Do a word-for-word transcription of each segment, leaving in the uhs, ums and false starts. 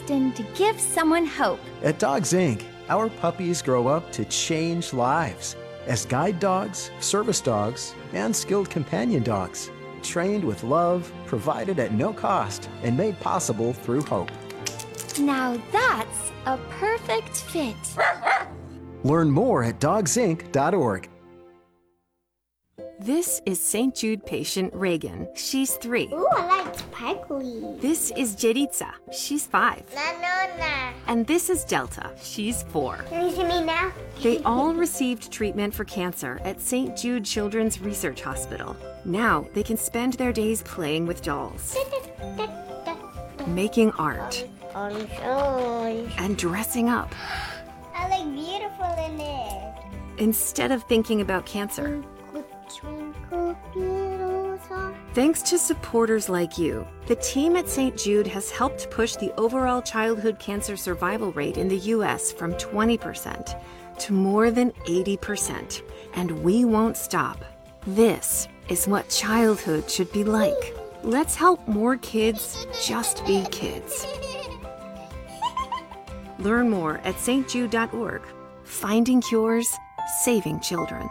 destined to give someone hope. At Dogs Incorporated, our puppies grow up to change lives as guide dogs, service dogs, and skilled companion dogs, trained with love, provided at no cost, and made possible through hope. Now that's a perfect fit. Learn more at dogs inc dot org. This is Saint Jude patient Reagan. She's three. Ooh, I like sparkly. This is Jeritza. She's five. Na, no, na. And this is Delta. She's four. Can you see me now? They all received treatment for cancer at Saint Jude Children's Research Hospital. Now they can spend their days playing with dolls, making art, and dressing up. I look beautiful in it. Instead of thinking about cancer. Thanks to supporters like you, the team at Saint Jude has helped push the overall childhood cancer survival rate in the U S from twenty percent to more than eighty percent. And we won't stop. This is what childhood should be like. Let's help more kids just be kids. Learn more at s t jude dot org. Finding cures, saving children.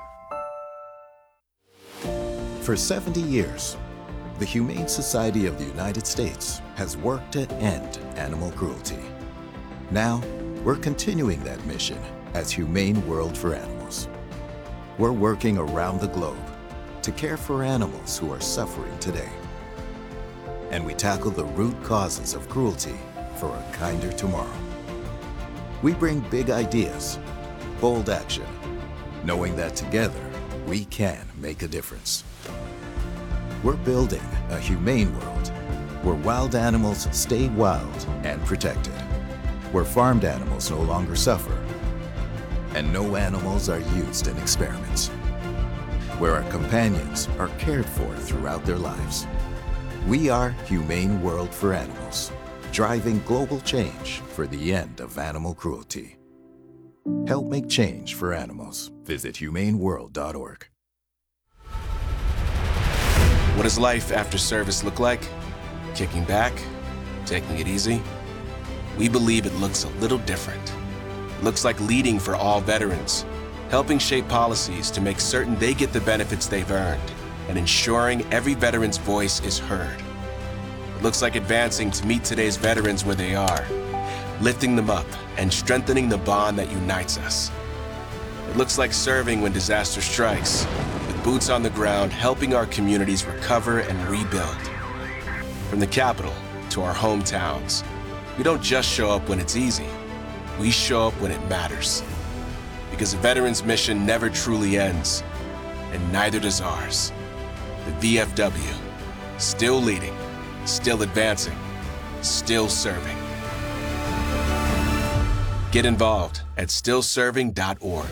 For seventy years, the Humane Society of the United States has worked to end animal cruelty. Now, we're continuing that mission as Humane World for Animals. We're working around the globe to care for animals who are suffering today. And we tackle the root causes of cruelty for a kinder tomorrow. We bring big ideas, bold action, knowing that together we can make a difference. We're building a humane world where wild animals stay wild and protected, where farmed animals no longer suffer, and no animals are used in experiments, where our companions are cared for throughout their lives. We are Humane World for Animals, driving global change for the end of animal cruelty. Help make change for animals. Visit humane world dot org. What does life after service look like? Kicking back? Taking it easy? We believe it looks a little different. It looks like leading for all veterans, helping shape policies to make certain they get the benefits they've earned, and ensuring every veteran's voice is heard. It looks like advancing to meet today's veterans where they are, lifting them up and strengthening the bond that unites us. It looks like serving when disaster strikes, with boots on the ground helping our communities recover and rebuild. From the capital to our hometowns, we don't just show up when it's easy, we show up when it matters. Because a veteran's mission never truly ends, and neither does ours. The V F W, still leading, still advancing, still serving. Get involved at still serving dot org.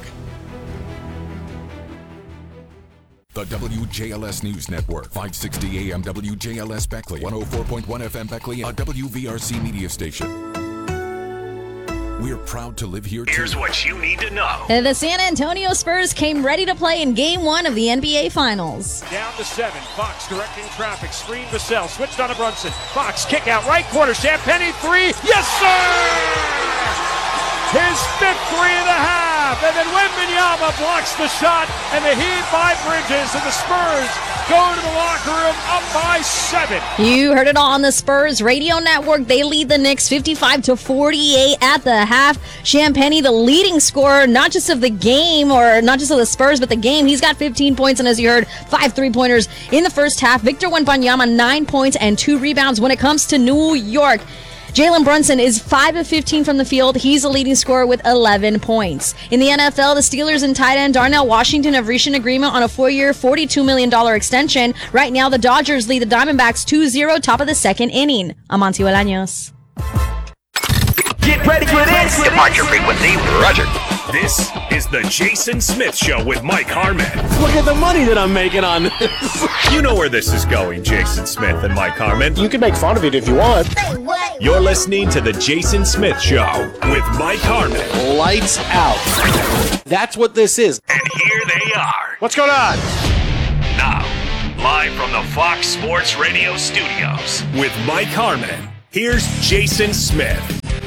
The W J L S News Network, five sixty A M W J L S Beckley, one oh four point one F M Beckley, a W V R C media station. We're proud to live here, too. Here's what you need to know. The San Antonio Spurs came ready to play in Game one of the N B A Finals. Down to seven. Fox directing traffic. Screen to Sell. Switched on to Brunson. Fox kick out right corner. Champagny three. Yes, sir! His fifth three and a half. And then Wembanyama blocks the shot. And the Heat by Bridges. And the Spurs go to the locker room up by seven. You heard it all on the Spurs Radio Network. They lead the Knicks fifty-five to forty-eight at the half. Champagny, the leading scorer, not just of the game or not just of the Spurs, but the game. He's got fifteen points, and as you heard, five three-pointers in the first half. Victor Wembanyama, nine points and two rebounds. When it comes to New York, Jalen Brunson is five of fifteen from the field. He's the leading scorer with eleven points. In the N F L, the Steelers and tight end Darnell Washington have reached an agreement on a four-year, forty-two million dollars extension. Right now, the Dodgers lead the Diamondbacks two zero, top of the second inning. Amancio Bolaños. Get ready for this. Departure frequency, roger. This is the Jason Smith Show with Mike Harmon. Look at the money that I'm making on this. You know where this is going, Jason Smith and Mike Harmon. You can make fun of it if you want. You're listening to the Jason Smith Show with Mike Harmon. Lights out. That's what this is. And here they are. What's going on? Now, live from the Fox Sports Radio studios with Mike Harmon, here's Jason Smith.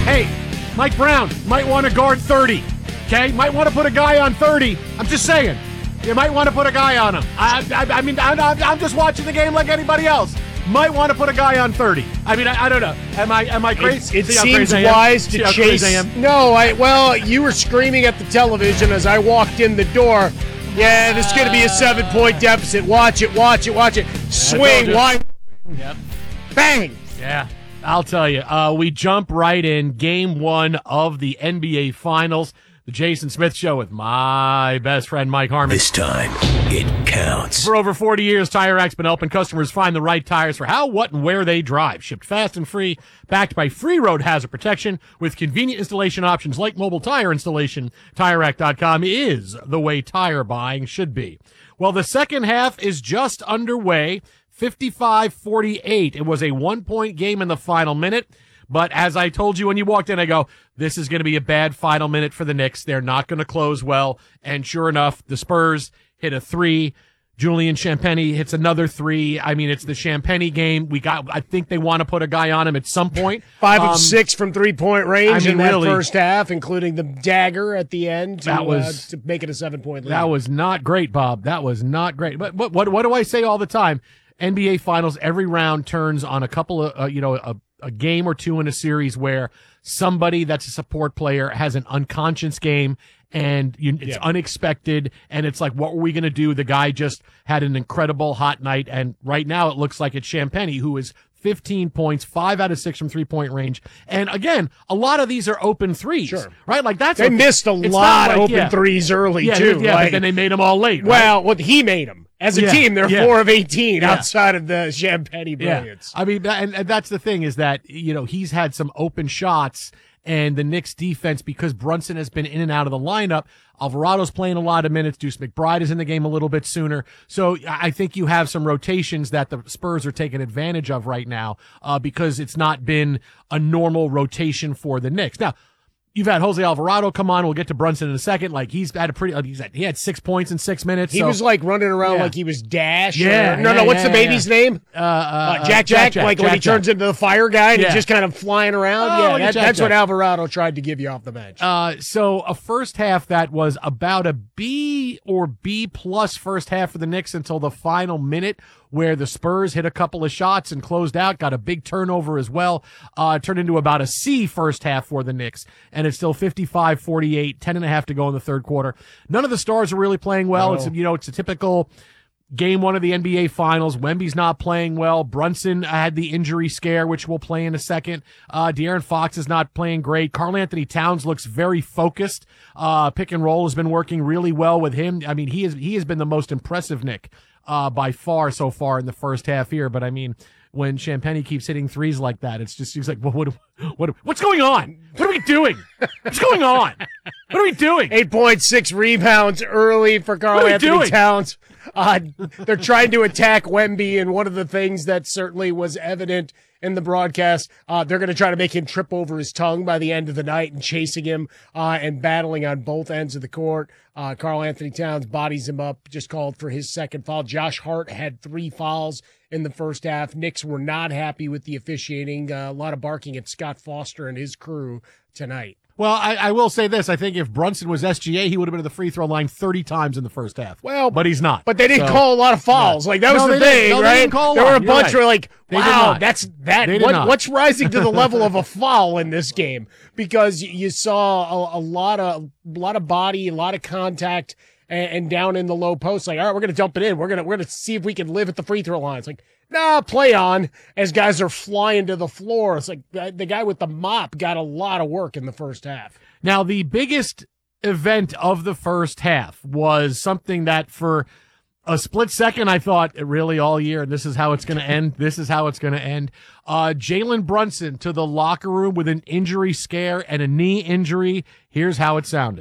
Hey, Mike Brown might want to guard thirty, okay? Might want to put a guy on thirty. I'm just saying. You might want to put a guy on him. I, I, I mean, I'm, I'm just watching the game like anybody else. Might want to put a guy on thirty. I mean, I, I don't know. Am I am I crazy? It, it seems wise to chase. No, I well, you were screaming at the television as I walked in the door. Yeah, this is going to be a seven-point deficit. Watch it, watch it, watch it. Swing, wide. Yep. Bang. Yeah, I'll tell you. Uh, we jump right in. Game one of the N B A Finals. The Jason Smith Show with my best friend, Mike Harmon. This time, it counts. For over forty years, Tire Racks been helping customers find the right tires for how, what, and where they drive. Shipped fast and free, backed by free road hazard protection with convenient installation options like mobile tire installation. Tire Rack dot com is the way tire buying should be. Well, the second half is just underway. fifty-five forty-eight. It was a one-point game in the final minute. But as I told you when you walked in, I go, this is going to be a bad final minute for the Knicks. They're not going to close well. And sure enough, the Spurs hit a three. Julian Champagnie hits another three. I mean, it's the Champagnie game. We got, I think they want to put a guy on him at some point. Five um, of six from three-point range I mean, in that really, first half, including the dagger at the end to, that was, uh, to make it a seven-point lead. That was not great, Bob. That was not great. But, but what, what do I say all the time? N B A Finals, every round turns on a couple of, uh, you know, a, a game or two in a series where somebody that's a support player has an unconscious game and you, it's yeah. unexpected. And it's like, what were we going to do? The guy just had an incredible hot night. And right now it looks like it's Champagnie, who is fifteen points, five out of six from three-point range. And again, a lot of these are open threes, sure. right? Like that's They a, missed a lot of like, open yeah. threes early, yeah, too. Yeah, like, but then they made them all late, right? Well, what he made them. As a yeah, team, they're yeah. four of eighteen yeah. outside of the Champagnie brilliance. Yeah. I mean, and, and that's the thing is that, you know, he's had some open shots and the Knicks defense, because Brunson has been in and out of the lineup, Alvarado's playing a lot of minutes. Deuce McBride is in the game a little bit sooner. So I think you have some rotations that the Spurs are taking advantage of right now, uh, because it's not been a normal rotation for the Knicks. Now, you've had Jose Alvarado come on. We'll get to Brunson in a second. Like he's had a pretty, uh, he's had, he had six points in six minutes. He so. was like running around yeah. like he was Dash. Yeah. Or, no, yeah, no. What's yeah, the baby's yeah. name? Uh, uh, uh, Jack, Jack Jack. Jack like Jack, when he Jack. turns into the fire guy and yeah. he's just kind of flying around. Oh, yeah, that, Jack, that's Jack. what Alvarado tried to give you off the bench. Uh, so a first half that was about a B or B plus first half for the Knicks until the final minute, where the Spurs hit a couple of shots and closed out, got a big turnover as well. Uh, turned into about a C first half for the Knicks, and it's still fifty-five forty-eight, ten and a half to go in the third quarter. None of the stars are really playing well. No. It's, you know, it's a typical game one of the N B A Finals. Wemby's not playing well. Brunson had the injury scare, which we'll play in a second. Uh, De'Aaron Fox is not playing great. Karl Anthony Towns looks very focused. Uh, pick and roll has been working really well with him. I mean, he is, he has been the most impressive Knick, uh, by far so far in the first half here. But I mean, when Champagnie keeps hitting threes like that, it's just, he's like, well, what, what, what's going on? What are we doing? What's going on? What are we doing? eight point six rebounds early for Karl Anthony doing? Towns. Uh, they're trying to attack Wemby, and one of the things that certainly was evident in the broadcast, uh, they're going to try to make him trip over his tongue by the end of the night and chasing him uh, and battling on both ends of the court. Uh, Karl Anthony Towns bodies him up, just called for his second foul. Josh Hart had three fouls in the first half. Knicks were not happy with the officiating. Uh, a lot of barking at Scott Foster and his crew tonight. Well, I, I will say this. I think if Brunson was S G A, he would have been at the free throw line thirty times in the first half. Well, but he's not. But they didn't so, call a lot of fouls. Yeah. Like, that was no, the they thing, no, right? They didn't call there a were a You're bunch right. where like, They did wow, not. that's that. They did What, not. what's rising to the level of a foul in this game? Because you saw a, a lot of a lot of body, a lot of contact, and, and down in the low post. Like, all right, we're gonna dump it in. We're gonna we're gonna see if we can live at the free throw line. It's like, nah, play on, as guys are flying to the floor. It's like the guy with the mop got a lot of work in the first half. Now, the biggest event of the first half was something that for a split second I thought, really all year, and this is how it's going to end. This is how it's going to end. Uh, Jalen Brunson to the locker room with an injury scare and a knee injury. Here's how it sounded.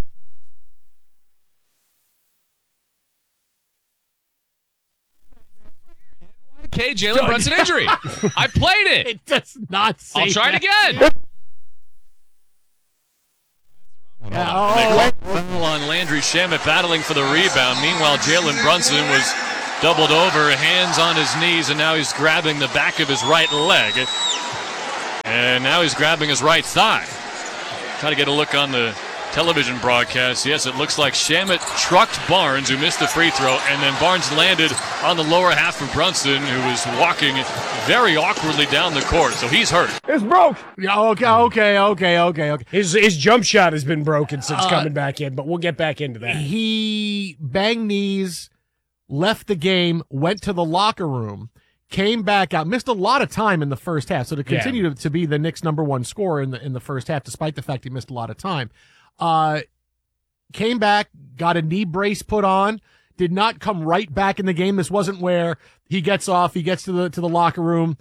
Okay, Jalen Brunson injury. I played it. It does not say I'll try that. it again. Yeah, oh, oh. On Landry Shamet battling for the rebound. Meanwhile, Jalen Brunson was doubled over, hands on his knees, and now he's grabbing the back of his right leg. And and now he's grabbing his right thigh. Try to get a look on the television broadcast. Yes, it looks like Shamet trucked Barnes, who missed the free throw, and then Barnes landed on the lower half of Brunson, who was walking very awkwardly down the court. So he's hurt. It's broke. Yeah, okay, okay, okay, okay, okay. His his jump shot has been broken since Uh, coming back in, but we'll get back into that. He banged knees, left the game, went to the locker room, came back out, missed a lot of time in the first half. So to continue to, to be the Knicks' number one scorer in the in the first half, despite the fact he missed a lot of time, uh, came back, got a knee brace put on, did not come right back in the game. This wasn't where he gets off, he gets to the to the locker room,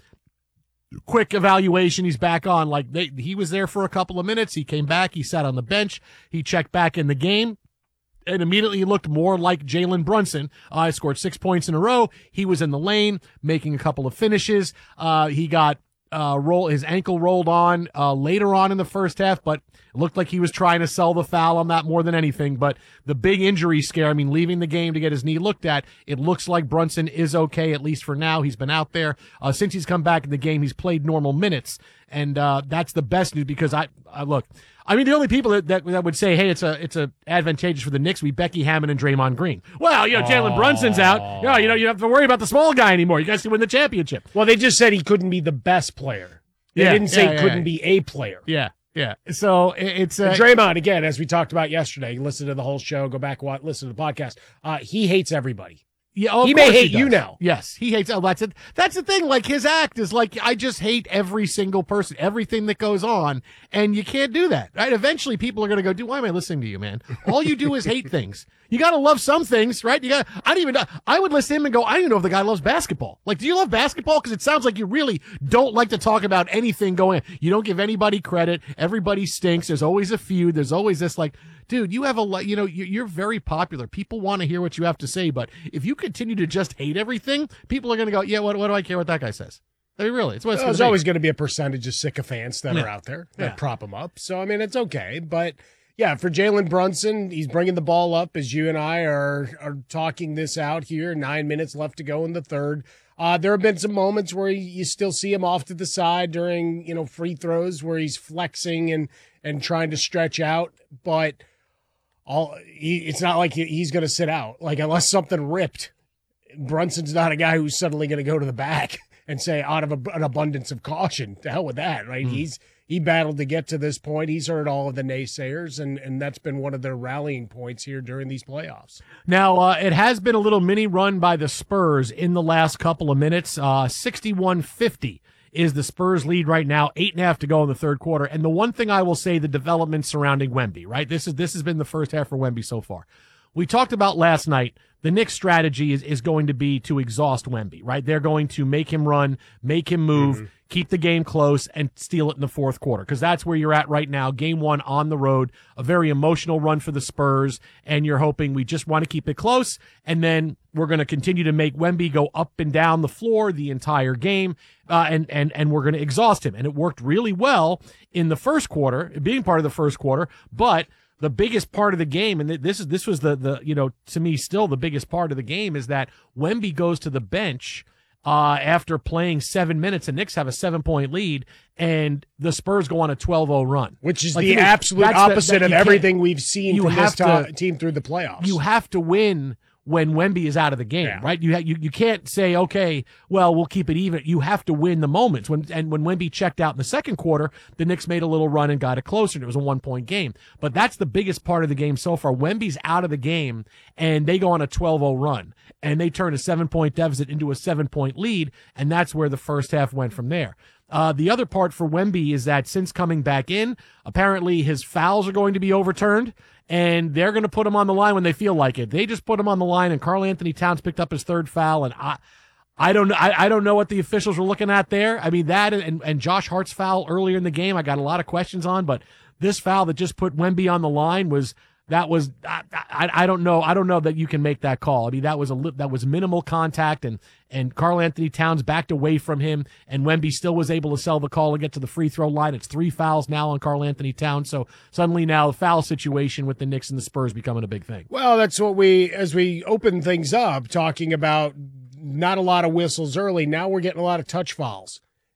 quick evaluation, he's back on. Like they, he was there for a couple of minutes. He came back, he sat on the bench, he checked back in the game, and immediately looked more like Jalen Brunson. I uh, scored six points in a row. He was in the lane, making a couple of finishes. Uh, he got uh, roll his ankle rolled on uh, later on in the first half, but it looked like he was trying to sell the foul on that more than anything. But the big injury scare, I mean, leaving the game to get his knee looked at, it looks like Brunson is okay, at least for now. He's been out there. Uh, since he's come back in the game, he's played normal minutes. And uh, that's the best news because I, I look, I mean, the only people that, that that would say, hey, it's a it's a advantageous for the Knicks would be Becky Hammond and Draymond Green. Well, you know, Jalen Brunson's out. You know, you know, you don't have to worry about the small guy anymore. You guys can win the championship. Well, they just said he couldn't be the best player. They Yeah, didn't say yeah, he yeah, couldn't yeah. be a player. Yeah, yeah. So it, it's uh, And Draymond, again, as we talked about yesterday, you listen to the whole show, go back, watch, listen to the podcast. Uh, he hates everybody. Yeah, oh, of he may course hate does. you now. Yes, he hates. Oh, that's it. That's the thing. Like his act is like I just hate every single person, everything that goes on, and you can't do that, right? Eventually, people are going to go, "Dude, why am I listening to you, man? All you do is hate things. You got to love some things, right? You got. I don't even. know. I would listen to him and go, I don't even know if the guy loves basketball. Like, do you love basketball? Because it sounds like you really don't like to talk about anything going. You don't give anybody credit. Everybody stinks. There's always a feud. There's always this like. Dude, you have a lot, you know, you're very popular. People want to hear what you have to say, but if you continue to just hate everything, people are going to go, yeah, what, what do I care what that guy says? I mean, really, it's what it's Well, there's gonna be. always going to be a percentage of sycophants that Yeah. are out there that Yeah. prop him up. So, I mean, it's okay. But, yeah, for Jalen Brunson, he's bringing the ball up as you and I are, are talking this out here. Nine minutes left to go in the third. Uh, there have been some moments where you still see him off to the side during, you know, free throws where he's flexing and, and trying to stretch out. But all he, it's not like he, he's going to sit out. Like, unless something ripped, Brunson's not a guy who's suddenly going to go to the back and say, out of a, an abundance of caution, to hell with that, right? Mm. He's he battled to get to this point. He's heard all of the naysayers, and, and that's been one of their rallying points here during these playoffs. Now, uh, it has been a little mini run by the Spurs in the last couple of minutes. Uh, sixty-one fifty is the Spurs lead right now, eight and a half to go in the third quarter. And the one thing I will say, the development surrounding Wemby, right? This is this has been the first half for Wemby so far. We talked about last night, the Knicks' strategy is, is going to be to exhaust Wemby, right? They're going to make him run, make him move, mm-hmm. keep the game close, and steal it in the fourth quarter, because that's where you're at right now. Game one on the road, a very emotional run for the Spurs, and you're hoping we just want to keep it close, and then we're going to continue to make Wemby go up and down the floor the entire game, uh, and, and, and we're going to exhaust him. And it worked really well in the first quarter, being part of the first quarter, but the biggest part of the game, and this is this was the the you know to me still the biggest part of the game, is that Wemby goes to the bench uh, after playing seven minutes, and Knicks have a seven point lead, and the Spurs go on a twelve oh run, which is like, the you know, absolute that's opposite the, that of you can't- everything we've seen you from have this to- to, team through the playoffs. You have to win when Wemby is out of the game, Yeah. right? You, ha- you you can't say, okay, well, we'll keep it even. You have to win the moments. When and when Wemby checked out in the second quarter, the Knicks made a little run and got it closer, and it was a one-point game. But that's the biggest part of the game so far. Wemby's out of the game, and they go on a twelve oh run, and they turn a seven-point deficit into a seven-point lead, and that's where the first half went from there. Uh, the other part for Wemby is that since coming back in, apparently his fouls are going to be overturned, and they're going to put him on the line when they feel like it. They just put him on the line, and Karl Anthony Towns picked up his third foul, and I, I don't know, I, I don't know what the officials were looking at there. I mean, that and, and Josh Hart's foul earlier in the game, I got a lot of questions on, but this foul that just put Wemby on the line was. That was I, I, I don't know I don't know that you can make that call. I mean that was a li- that was minimal contact, and and Karl Anthony Towns backed away from him, and Wemby still was able to sell the call and get to the free throw line. It's three fouls now on Karl Anthony Towns, so suddenly now the foul situation with the Knicks and the Spurs becoming a big thing. Well, that's what we, as we open things up, talking about not a lot of whistles early. Now we're getting a lot of touch fouls.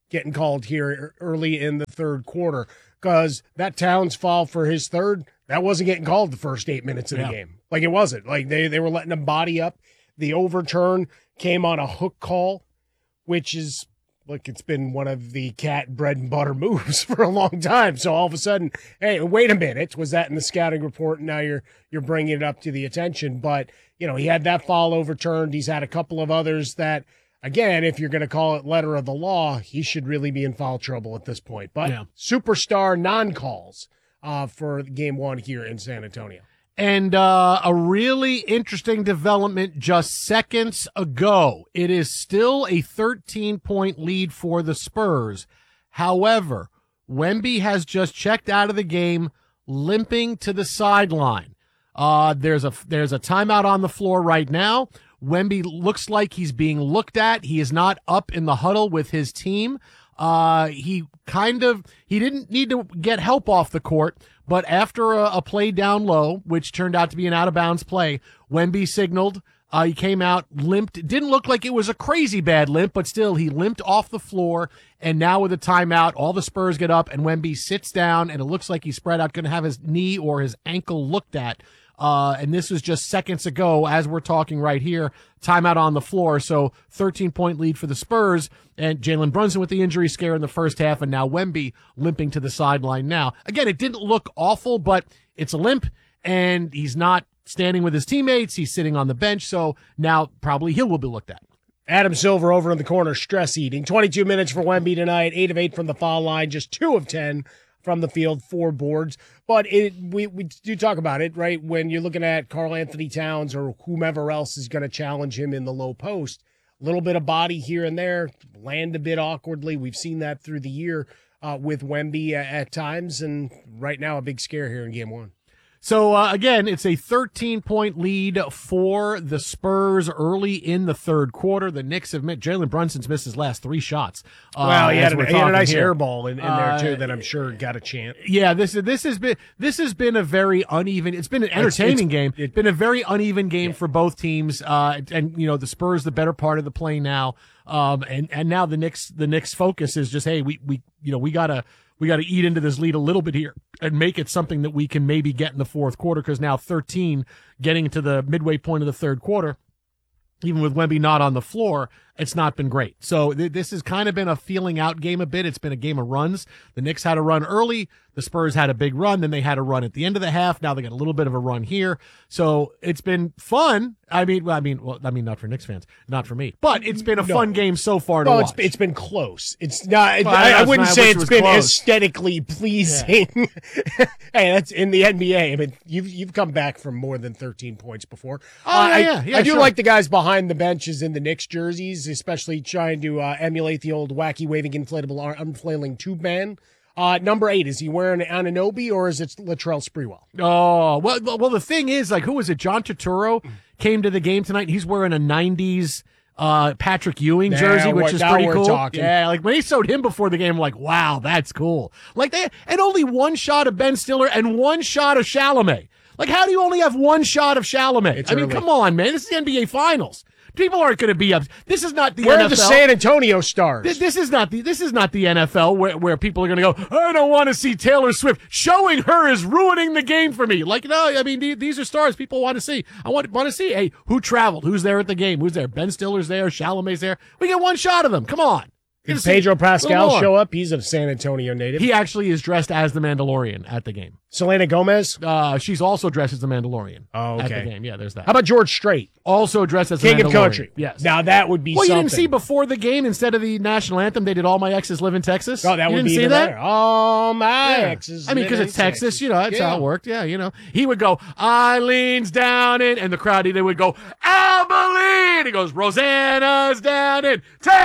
getting called here early in the third quarter, because that Towns foul for his third, that wasn't getting called the first eight minutes of the Yeah. game. Like, it wasn't. Like, they, they were letting him body up. The overturn came on a hook call, which is, look, it's been one of the cat bread and butter moves for a long time. So all of a sudden, hey, wait a minute, was that in the scouting report? And now you're you're bringing it up to the attention. But, you know, he had that foul overturned. He's had a couple of others that, again, if you're going to call it letter of the law, he should really be in foul trouble at this point. But Yeah. superstar non-calls uh, for game one here in San Antonio. And uh, a really interesting development just seconds ago. It is still a thirteen-point lead for the Spurs. However, Wemby has just checked out of the game, limping to the sideline. Uh, there's a there's a timeout on the floor right now. Wemby looks like he's being looked at. He is not up in the huddle with his team. Uh, he kind of, he didn't need to get help off the court, but after a, a play down low, which turned out to be an out of bounds play, Wemby signaled, uh, he came out, limped. It didn't look like it was a crazy bad limp, but still he limped off the floor. And now with a timeout, all the Spurs get up and Wemby sits down and it looks like he's spread out, going to have his knee or his ankle looked at. Uh, and this was just seconds ago as we're talking right here. Timeout on the floor. So thirteen point lead for the Spurs, and Jalen Brunson with the injury scare in the first half, and now Wemby limping to the sideline now. Again, it didn't look awful, but it's a limp, and he's not standing with his teammates. He's sitting on the bench, so now probably he will be looked at. Adam Silver over in the corner, stress eating. twenty-two minutes for Wemby tonight, eight of eight from the foul line, just two of ten from the field, four boards. But it, we, we do talk about it, right? When you're looking at Karl Anthony Towns or whomever else is going to challenge him in the low post, a little bit of body here and there, land a bit awkwardly. We've seen that through the year uh, with Wemby at, at times, and right now a big scare here in game one. So, uh, again, it's a thirteen-point lead for the Spurs early in the third quarter. The Knicks have missed. Jalen Brunson's missed his last three shots. Uh, Well, he had, as a, we're he had a talking nice here. air ball in, in there, too, Uh, that I'm sure got a chant. Yeah, this this has been this has been a very uneven. It's been an entertaining it's- game. It's been a very uneven game for both teams. Uh, and you know the Spurs the better part of the play now. Um, and and now the Knicks the Knicks focus is just hey we we you know we gotta. We got to eat into this lead a little bit here and make it something that we can maybe get in the fourth quarter, because now thirteen getting to the midway point of the third quarter, even with Wemby not on the floor, it's not been great. So th- this has kind of been a feeling out game a bit. It's been a game of runs. The Knicks had a run early. The Spurs had a big run. Then they had a run at the end of the half. Now they got a little bit of a run here. So it's been fun. I mean, well, I mean, well, I mean, not for Knicks fans, not for me, but it's been a No. fun game so far to Well, watch. it's, it's been close. It's not. Well, I, I that's wouldn't why I say wish it it's was been close. aesthetically pleasing. Hey, that's in the N B A. I mean, you've you've come back from more than thirteen points before. Oh, Uh, yeah, I, yeah, yeah, I do sure. like the guys behind the benches in the Knicks jerseys, especially trying to uh, emulate the old wacky waving inflatable ar- unflailing tube man. Uh, number eight, is he wearing an Anunoby or is it Latrell Sprewell? Oh, well, well, the thing is, like, who was it? John Turturro came to the game tonight. He's wearing a nineties uh, Patrick Ewing Now jersey, which we're- is now pretty we're cool. talking. Yeah, like when he showed him before the game, I'm like, wow, that's cool. Like, they and only one shot of Ben Stiller and one shot of Chalamet. Like, how do you only have one shot of Chalamet? It's I mean, early. come on, man. This is the N B A Finals. People aren't going to be up. This is not the Where N are F L. the San Antonio Stars? Th- This is not the this is not the N F L where, where people are going to go, I don't want to see Taylor Swift. Showing her is ruining the game for me. Like, no, I mean, the- these are stars people want to see. I want, want to see, hey, who traveled? Who's there at the game? Who's there? Ben Stiller's there. Chalamet's there. We get one shot of them. Come on. Did Get to see Pedro a little Pascal more. show up? He's a San Antonio native. He actually is dressed as the Mandalorian at the game. Selena Gomez? Uh, she's also dressed as the Mandalorian. Oh, At okay. the game. Yeah, there's that. How about George Strait? Also dressed as King the of Mandalorian. Country. Yes. Now that would be Well, you something. didn't see before the game, instead of the national anthem, they did All My Exes Live in Texas? Oh, that you would didn't be see even that? better. Oh, my Yeah. exes. I mean, because live it's in Texas, you know, that's Yeah. how it worked. Yeah, you know. He would go, Eileen's down in, and the crowd, they would go, Abilene! He goes, Rosanna's down in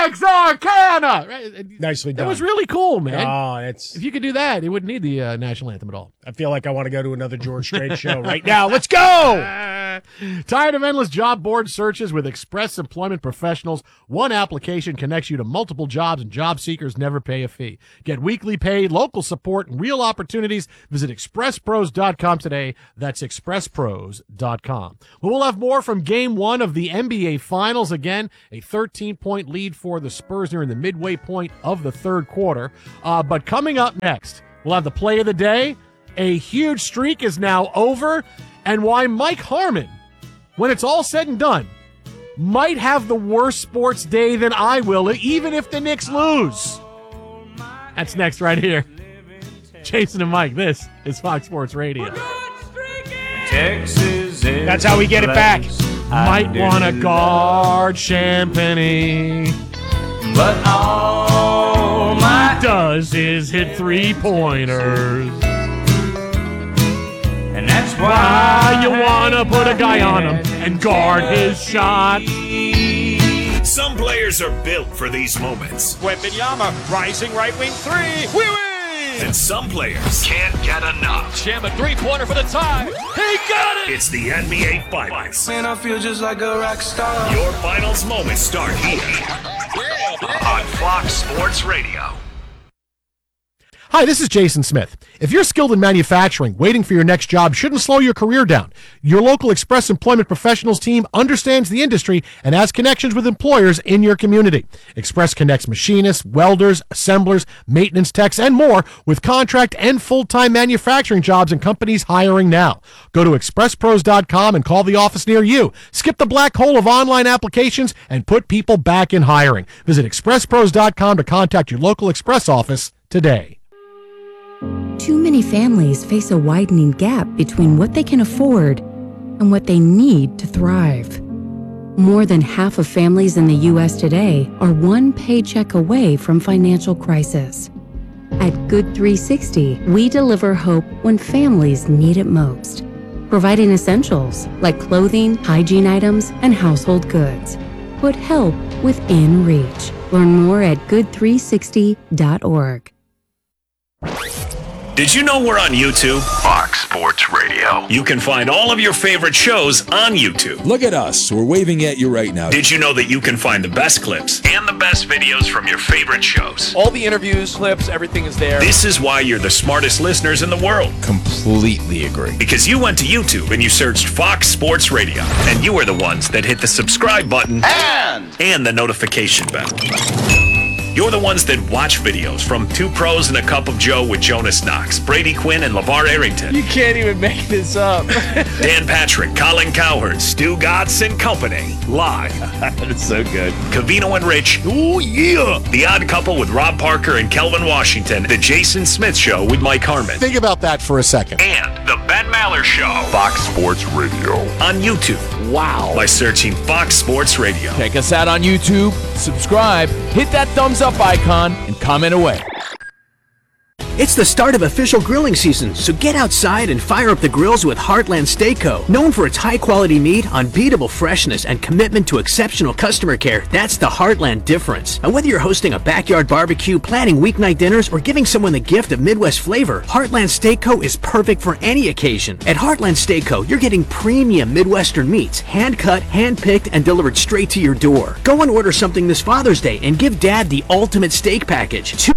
Texarkana! Right? And Nicely That done. was really cool, man. Oh, it's. If you could do that, it wouldn't need the uh, national anthem at all. I feel like I want to go to another George Strait show right now. Let's go! Tired of endless job board searches? With Express Employment Professionals, one application connects you to multiple jobs, and job seekers never pay a fee. Get weekly pay, local support, and real opportunities. Visit express pros dot com today. That's express pros dot com. Well, we'll have more from game one of the N B A Finals. Again, a thirteen-point lead for the Spurs near the midway point of the third quarter. Uh, but coming up next, we'll have the play of the day. A huge streak is now over, and why Mike Harmon, when it's all said and done, might have the worst sports day than I will, even if the Knicks lose. That's next right here. Jason and Mike, this is Fox Sports Radio. Texas That's how we get it back. Might want to guard Champagny, but all my does is hit three-pointers. And that's why, why you want to put a guy on him and guard his shot. Some players are built for these moments. Wembanyama, rising right wing three. We win! And some players can't get enough. Shamet three-pointer for the tie. He got it! It's the N B A Finals. Man, I feel just like a rock star. Your finals moments start here on Fox Sports Radio. Hi, this is Jason Smith. If you're skilled in manufacturing, waiting for your next job shouldn't slow your career down. Your local Express Employment Professionals team understands the industry and has connections with employers in your community. Express connects machinists, welders, assemblers, maintenance techs, and more with contract and full-time manufacturing jobs and companies hiring now. Go to express pros dot com and call the office near you. Skip the black hole of online applications and put people back in hiring. Visit express pros dot com to contact your local Express office today. Too many families face a widening gap between what they can afford and what they need to thrive. More than half of families in the U S today are one paycheck away from financial crisis. At Good three sixty, we deliver hope when families need it most, providing essentials like clothing, hygiene items, and household goods. Put help within reach. Learn more at good three sixty dot org. Did you know we're on YouTube? Fox Sports Radio. You can find all of your favorite shows on YouTube. Look at us. We're waving at you right now. Did you know that you can find the best clips and the best videos from your favorite shows? All the interviews, clips, everything is there. This is why you're the smartest listeners in the world. Completely agree. Because you went to YouTube and you searched Fox Sports Radio, and you are the ones that hit the subscribe button and, and the notification bell. You're the ones that watch videos from Two Pros and a Cup of Joe with Jonas Knox, Brady Quinn, and LeVar Arrington. You can't even make this up. Dan Patrick, Colin Cowherd, Stu Gatz and Company. Live. That's so good. Covino and Rich. Oh, yeah. The Odd Couple with Rob Parker and Kelvin Washington. The Jason Smith Show with Mike Harmon. Think about that for a second. And The Ben Maller Show. Fox Sports Radio. On YouTube. Wow. By searching Fox Sports Radio. Check us out on YouTube. Subscribe. Hit that thumbs up icon and comment away. It's the start of official grilling season, so get outside and fire up the grills with Heartland Steak Co. Known for its high-quality meat, unbeatable freshness, and commitment to exceptional customer care, that's the Heartland difference. And whether you're hosting a backyard barbecue, planning weeknight dinners, or giving someone the gift of Midwest flavor, Heartland Steak Co. is perfect for any occasion. At Heartland Steak Co., you're getting premium Midwestern meats, hand-cut, hand-picked, and delivered straight to your door. Go and order something this Father's Day and give Dad the ultimate steak package. Two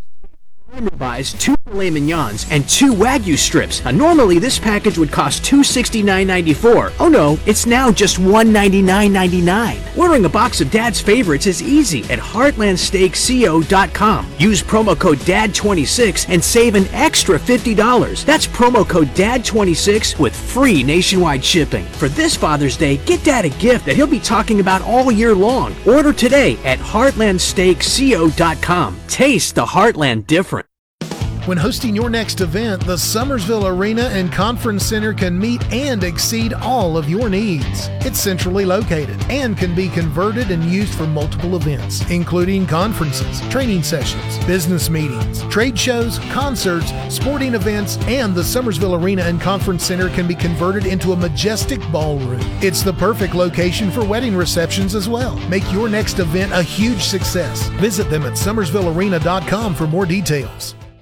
buys, two filet mignons, and two Wagyu strips. Now, normally this package would cost two hundred sixty-nine ninety-four. Oh no, it's now just one hundred ninety-nine ninety-nine. Ordering a box of Dad's favorites is easy at heartland steak co dot com. Use promo code D A D twenty-six and save an extra fifty dollars. That's promo code D A D twenty-six with free nationwide shipping. For this Father's Day, get Dad a gift that he'll be talking about all year long. Order today at heartland steak co dot com. Taste the Heartland difference. When hosting your next event, the Summersville Arena and Conference Center can meet and exceed all of your needs. It's centrally located and can be converted and used for multiple events, including conferences, training sessions, business meetings, trade shows, concerts, sporting events, and the Summersville Arena and Conference Center can be converted into a majestic ballroom. It's the perfect location for wedding receptions as well. Make your next event a huge success. Visit them at summersville arena dot com for more details.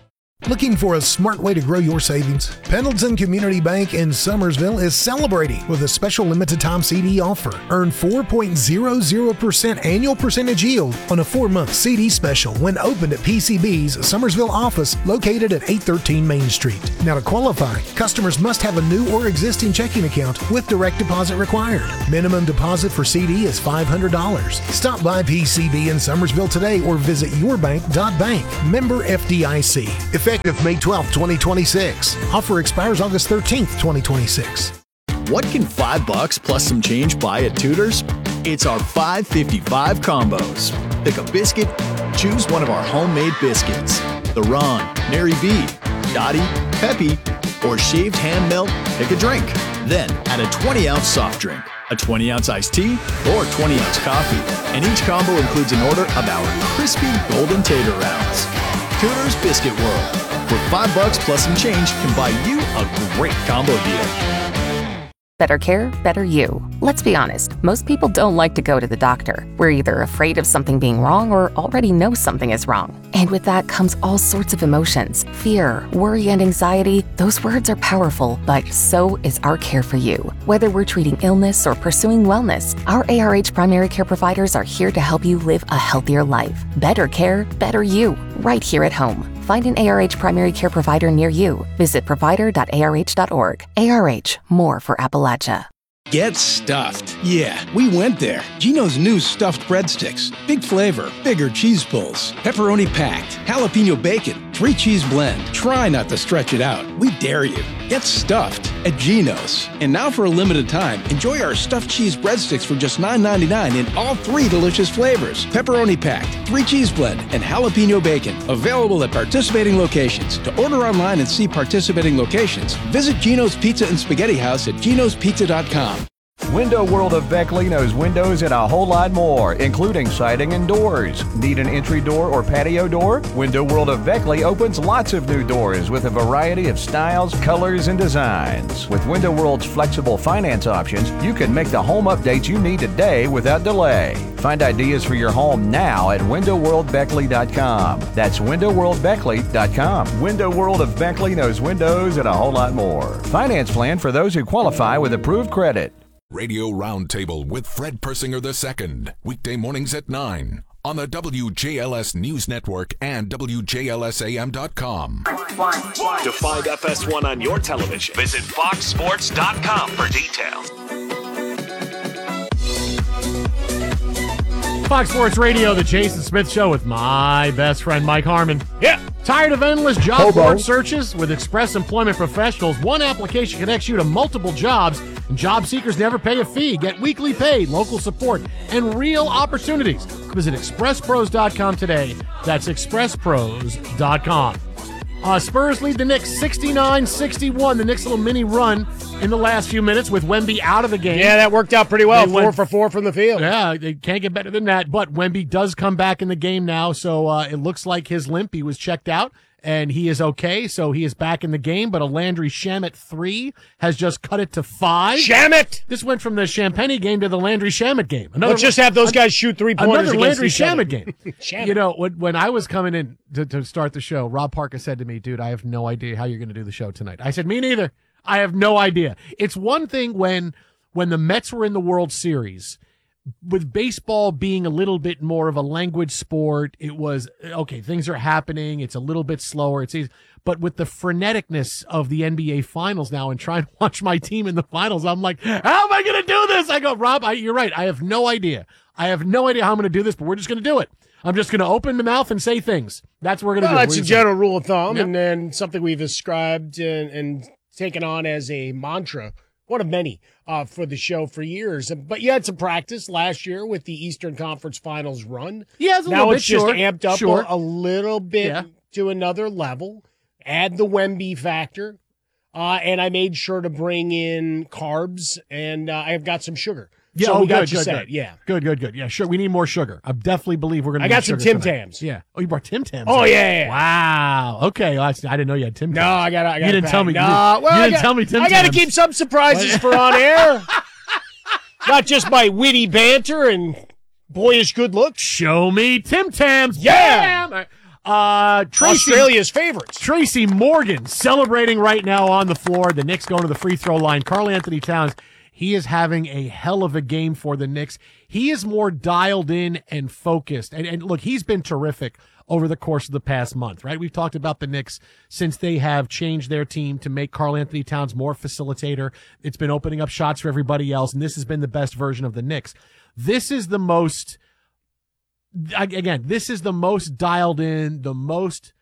Looking for a smart way to grow your savings? Pendleton Community Bank in Summersville is celebrating with a special limited time C D offer. Earn four point zero zero percent annual percentage yield on a four-month C D special when opened at P C B's Summersville office located at eight thirteen Main Street. Now to qualify, customers must have a new or existing checking account with direct deposit required. Minimum deposit for C D is five hundred dollars. Stop by P C B in Summersville today or visit yourbank dot bank. Member F D I C. Effective May twelfth, twenty twenty-six. Offer expires August thirteenth, twenty twenty-six. What can five bucks plus some change buy at Tudor's? It's our five fifty-five combos. Pick a biscuit, choose one of our homemade biscuits. The Ron, Mary B, Dottie, Peppy, or shaved hand melt, pick a drink. Then add a twenty ounce soft drink, a twenty ounce iced tea, or twenty ounce coffee. And each combo includes an order of our crispy golden tater rounds. Tudor's Biscuit World, where five bucks plus some change can buy you a great combo deal. Better care, better you. Let's be honest, most people don't like to go to the doctor. We're either afraid of something being wrong or already know something is wrong. And with that comes all sorts of emotions. Fear, worry, and anxiety. Those words are powerful, but so is our care for you. Whether we're treating illness or pursuing wellness, our A R H primary care providers are here to help you live a healthier life. Better care, better you, right here at home. Find an A R H primary care provider near you. Visit provider dot A R H dot org. A R H, more for Appalachia. Get stuffed. Yeah, we went there. Gino's new stuffed breadsticks. Big flavor, bigger cheese pulls, pepperoni packed, jalapeno bacon, three cheese blend. Try not to stretch it out. We dare you. Get stuffed at Gino's. And now for a limited time, enjoy our stuffed cheese breadsticks for just nine ninety-nine in all three delicious flavors. Pepperoni packed, three cheese blend, and jalapeno bacon. Available at participating locations. To order online and see participating locations, visit Gino's Pizza and Spaghetti House at ginos pizza dot com. Window World of Beckley knows windows and a whole lot more, including siding and doors. Need an entry door or patio door? Window World of Beckley opens lots of new doors with a variety of styles, colors, and designs. With Window World's flexible finance options, you can make the home updates you need today without delay. Find ideas for your home now at window world beckley dot com. That's window world beckley dot com. Window World of Beckley knows windows and a whole lot more. Finance plan for those who qualify with approved credit. Radio Roundtable with Fred Persinger the Second, weekday mornings at nine on the W J L S News Network and W J L S A M dot com. To find F S one on your television, visit fox sports dot com for details. Fox Sports Radio, the Jason Smith Show with my best friend Mike Harmon. Yeah. Tired of endless job Hobo. board searches? With Express Employment Professionals, one application connects you to multiple jobs, and job seekers never pay a fee. Get weekly paid, local support, and real opportunities. Visit express pros dot com today. That's express pros dot com. Uh, Spurs lead the Knicks sixty-nine sixty-one. The Knicks' little mini run in the last few minutes with Wemby out of the game. Yeah, that worked out pretty well. They four went, for four from the field. Yeah, they can't get better than that. But Wemby does come back in the game now, so uh, it looks like his limp, he was checked out, and he is okay, so he is back in the game. But a Landry Shamet three has just cut it to five. Shamet! This went from the Champagne game to the Landry Shamet game. Another, Let's just have those guys shoot three-pointers Another against Landry each other. Shamet game. Shamet. You know, when, when I was coming in to, to start the show, Rob Parker said to me, dude, I have no idea how you're going to do the show tonight. I said, me neither. I have no idea. It's one thing when when the Mets were in the World Series, with baseball being a little bit more of a language sport, it was, okay, things are happening, it's a little bit slower, it's easy. But with the freneticness of the N B A Finals now and trying to watch my team in the finals, I'm like, how am I going to do this? I go, Rob, I, you're right. I have no idea. I have no idea how I'm going to do this, but we're just going to do it. I'm just going to open the mouth and say things. That's what we're going to well, do. That's we're a general rule of thumb, Yep. and then something we've ascribed and, and taken on as a mantra, one of many, uh, for the show for years. But you had some practice last year with the Eastern Conference Finals run. Yeah, it's a now little it's bit just short. amped up Short. a, a little bit Yeah. to another level. Add the Wemby factor, uh, and I made sure to bring in carbs, and uh, I've got some sugar. Yeah, so oh, we got good, you good, set. good. Yeah. Good, good, good. Yeah, sure. We need more sugar. I definitely believe we're going to I need got some sugar Tim tonight. Tams. Yeah. Oh, you brought Tim Tams? Oh, in. yeah, yeah. Wow. Okay. Well, I didn't know you had Tim Tams. No, I got. I got. You didn't tell me. No, you didn't, well, you I didn't got, tell me Tim I got to Tams. keep some surprises for on air. Not just my witty banter and boyish good looks. Show me Tim Tams. Yeah. Bam! Uh, Tracy, Australia's favorites. Tracy Morgan celebrating right now on the floor. The Knicks going to the free throw line. Karl Anthony Towns, he is having a hell of a game for the Knicks. He is more dialed in and focused. And, and look, he's been terrific over the course of the past month, right? We've talked about the Knicks since they have changed their team to make Karl Anthony Towns more facilitator. It's been opening up shots for everybody else, and this has been the best version of the Knicks. This is the most, again, this is the most dialed in, the most